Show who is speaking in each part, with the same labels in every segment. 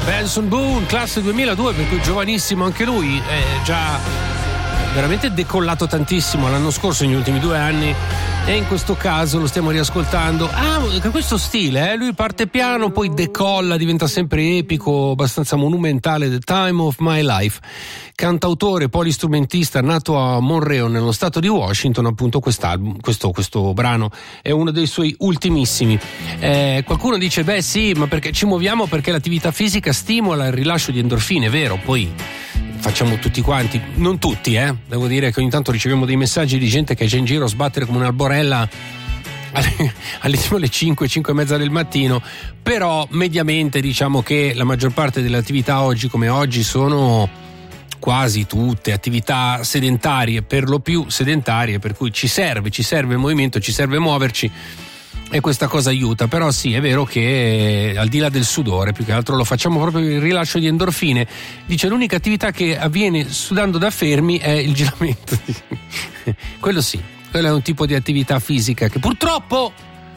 Speaker 1: Benson Boone, classe 2002, per cui giovanissimo anche lui, è già veramente decollato tantissimo l'anno scorso, negli ultimi 2 anni, e in questo caso lo stiamo riascoltando. Questo stile, lui parte piano, poi decolla, diventa sempre epico, abbastanza monumentale. The Time of My Life, cantautore, polistrumentista, nato a Monroe nello stato di Washington. Appunto quest'album, questo brano è uno dei suoi ultimissimi. Qualcuno dice beh sì, ma perché ci muoviamo? Perché l'attività fisica stimola il rilascio di endorfine, vero? Poi facciamo tutti quanti, non tutti, devo dire che ogni tanto riceviamo dei messaggi di gente che c'è in giro a sbattere come un'alborella alle 5 e mezza del mattino, però mediamente diciamo che la maggior parte delle attività oggi come oggi sono quasi tutte attività sedentarie, per lo più sedentarie, per cui ci serve il movimento, ci serve muoverci, e questa cosa aiuta. Però sì, è vero che al di là del sudore, più che altro lo facciamo proprio per il rilascio di endorfine. Dice l'unica attività che avviene sudando da fermi è il giramento. Quello sì, quello è un tipo di attività fisica che purtroppo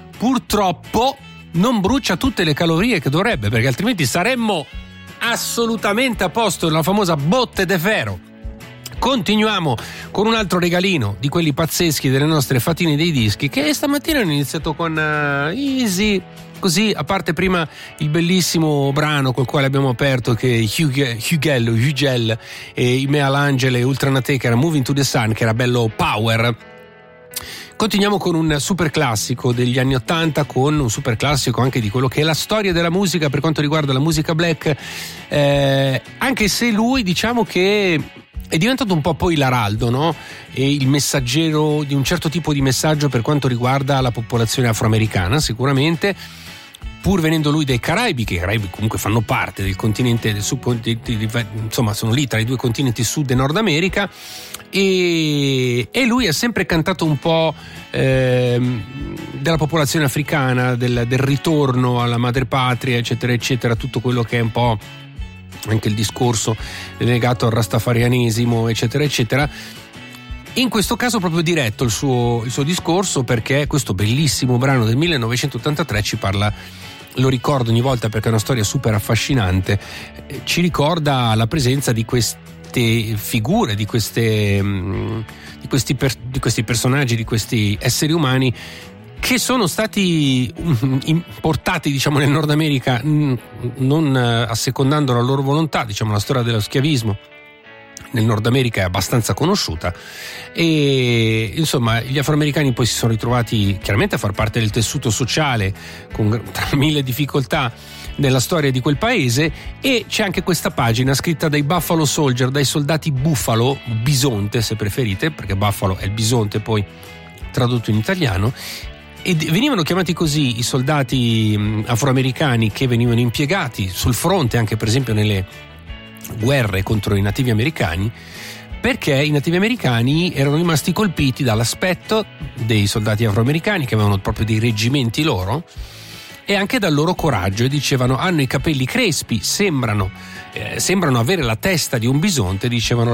Speaker 1: non brucia tutte le calorie che dovrebbe, perché altrimenti saremmo assolutamente a posto, la famosa botte de ferro. Continuiamo con un altro regalino di quelli pazzeschi delle nostre fatine dei dischi, che stamattina hanno iniziato con Easy, così, a parte prima il bellissimo brano col quale abbiamo aperto, che Hugel e Imea Langele e Ultranate, che era Moving to the Sun, che era bello power. Continuiamo con un super classico degli anni 80, con un super classico anche di quello che è la storia della musica per quanto riguarda la musica black, anche se lui, diciamo che è diventato un po' poi l'araldo, no? E il messaggero di un certo tipo di messaggio per quanto riguarda la popolazione afroamericana, sicuramente, pur venendo lui dai Caraibi, che i Caraibi comunque fanno parte del continente, insomma sono lì tra i 2 continenti Sud e Nord America, e lui ha sempre cantato un po' della popolazione africana, del ritorno alla madrepatria, eccetera eccetera, tutto quello che è un po' anche il discorso legato al rastafarianesimo, eccetera eccetera. In questo caso proprio diretto il suo discorso, perché questo bellissimo brano del 1983 ci parla, lo ricordo ogni volta perché è una storia super affascinante, ci ricorda la presenza di queste figure, di questi personaggi, di questi esseri umani che sono stati importati, diciamo, nel Nord America, non assecondando la loro volontà. Diciamo, la storia dello schiavismo nel Nord America è abbastanza conosciuta, e insomma gli afroamericani poi si sono ritrovati chiaramente a far parte del tessuto sociale con mille difficoltà nella storia di quel paese. E c'è anche questa pagina scritta dai Buffalo Soldier, dai soldati Buffalo, bisonte se preferite, perché Buffalo è il bisonte poi tradotto in italiano, e venivano chiamati così i soldati afroamericani che venivano impiegati sul fronte, anche per esempio nelle guerre contro i nativi americani, perché i nativi americani erano rimasti colpiti dall'aspetto dei soldati afroamericani, che avevano proprio dei reggimenti loro, e anche dal loro coraggio, e dicevano hanno i capelli crespi, sembrano avere la testa di un bisonte, dicevano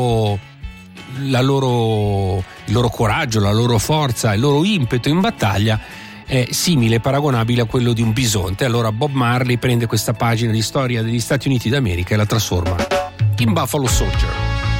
Speaker 1: il loro coraggio, la loro forza, il loro impeto in battaglia è simile, paragonabile a quello di un bisonte. Allora Bob Marley prende questa pagina di storia degli Stati Uniti d'America e la trasforma in Buffalo Soldier.